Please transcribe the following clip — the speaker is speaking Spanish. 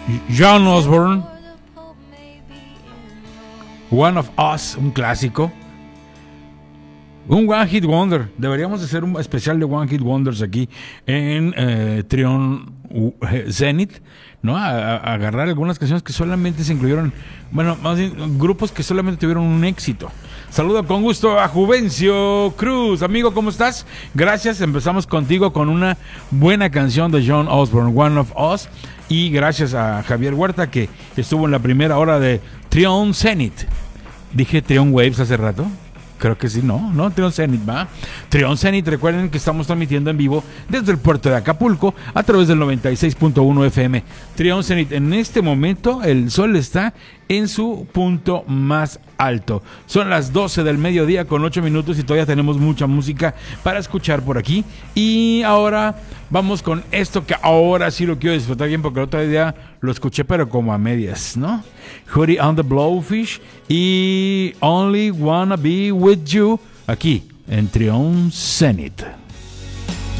John Osborne, One of Us, un clásico. Un One Hit Wonder. Deberíamos hacer un especial de One Hit Wonders aquí en Trion Zenith, ¿no? A agarrar algunas canciones que solamente se incluyeron, bueno, más bien grupos que solamente tuvieron un éxito. Saludo con gusto a Juvencio Cruz. Amigo, ¿cómo estás? Gracias. Empezamos contigo con una buena canción de John Osborne, One of Us. Y gracias a Javier Huerta, que estuvo en la primera hora de Trion Zenith. ¿Dije Trion Waves hace rato? Creo que sí, no, Trion Zenith, ¿va? Trion Zenith, recuerden que estamos transmitiendo en vivo desde el puerto de Acapulco a través del 96.1 FM. Trion Zenith, en este momento el sol está en su punto más alto. Son las 12 del mediodía con 8 minutos y todavía tenemos mucha música para escuchar por aquí. Y ahora vamos con esto que ahora sí lo quiero disfrutar bien porque el otro día lo escuché pero como a medias, ¿no? Hootie and the Blowfish y Only Wanna Be With You aquí en Trion Zenith.